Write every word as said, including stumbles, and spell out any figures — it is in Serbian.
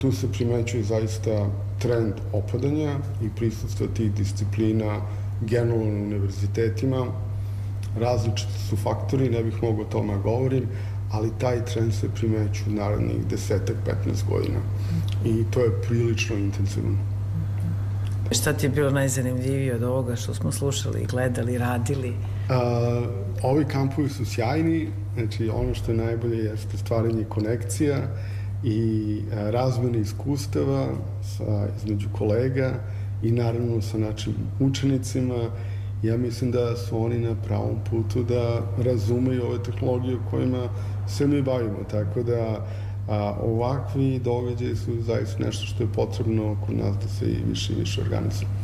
Tu se primećuje zaista trend opadanja i prisustva tih disciplina generalno na univerzitetima. Različiti su faktori, ne bih mogao o tome govorim, ali taj trend se primećuje u narednih desetak, petnaest godina. I to je prilično intenzivno. Šta ti je bilo najzanimljivije od ovoga što smo slušali, gledali, radili? A, ovi kampovi su sjajni, znači ono što je najbolje jeste stvaranje konekcija i razmene iskustava sa, između kolega i naravno sa našim učenicima. Ja mislim da su oni na pravom putu da razumeju ove tehnologije kojima se mi bavimo, tako da a, ovakvi događaji su zaista nešto što je potrebno kod nas da se i više i više organizuje.